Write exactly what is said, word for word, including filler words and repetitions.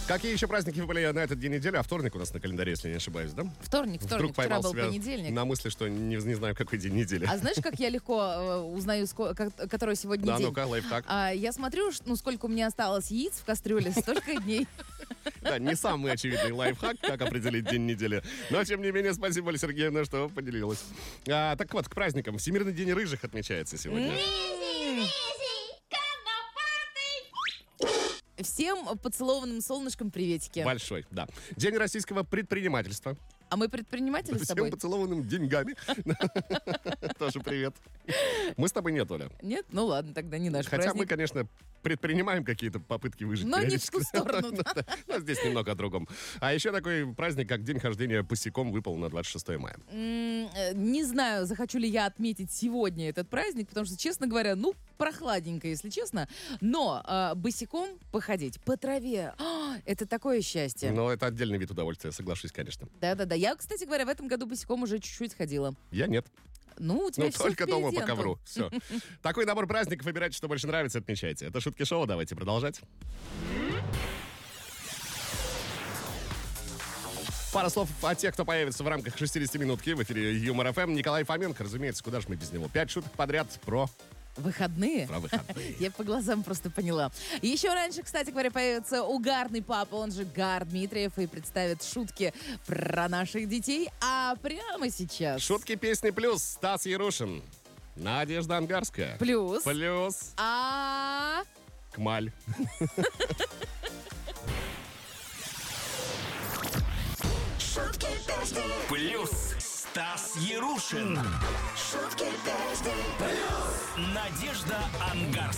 Какие еще праздники выпали на этот день недели? А вторник у нас на календаре, если не ошибаюсь, да? Вторник, вторник. Вдруг Вчера поймал был себя понедельник. на мысли, что не, не знаю, какой день недели. А знаешь, как я легко э, узнаю, ско- как- который сегодня Да, день? ну-ка, лайфхак. А, я смотрю, ш- ну, сколько у меня осталось яиц в кастрюле, столько дней. Да, не самый очевидный лайфхак, как определить день недели. Но, тем не менее, спасибо, Оля Сергеевна, что поделилась. А, так вот, к праздникам. Всемирный день рыжих отмечается сегодня. Всем поцелованным солнышком приветики. Большой, да. День российского предпринимательства. А мы предприниматели с Всем тобой? поцелованным деньгами. Тоже привет. Мы с тобой нет, Оля. Нет? Ну ладно, тогда не наш Хотя мы, праздник. конечно, предпринимаем какие-то попытки выжить. Но не в ту периодически. сторону, Ну, да. Но здесь немного о другом. А еще такой праздник, как день хождения босиком, выпал на двадцать шестое мая. М, э, Не знаю, захочу ли я отметить сегодня этот праздник, потому что, честно говоря, ну, прохладненько, если честно. Но э, босиком походить по траве, а, это такое счастье. Но это отдельный вид удовольствия, соглашусь, конечно. Да-да-да. Я, кстати говоря, в этом году босиком уже чуть-чуть ходила. Я нет. Ну, у тебя Ну, всё только дома впереди, по Антон. ковру. Все. Такой набор праздников. Выбирайте, что больше нравится, отмечайте. Это Шутки Шоу. Давайте продолжать. Пара слов о тех, кто появится в рамках шестидесятиминутки в эфире Юмор ФМ. Николай Фоменко, разумеется, куда же мы без него. Пять шуток подряд про... Выходные? Про выходные. Я по глазам просто поняла. Еще раньше, кстати говоря, появится угарный папа, он же Гар Дмитриев, и представит шутки про наших детей. А прямо сейчас... Шутки, песни плюс. Стас Ярушин. Надежда Ангарская. Плюс. Плюс. А... Кмаль. Шутки песни, Плюс Стас Ярушин. шутки песни, Надежда Ангарская.